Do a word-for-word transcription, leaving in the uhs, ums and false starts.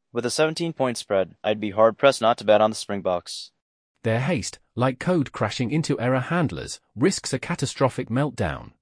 With a seventeen-point spread, I'd be hard-pressed not to bet on the Springboks. Their haste, like code crashing into error handlers, risks a catastrophic meltdown.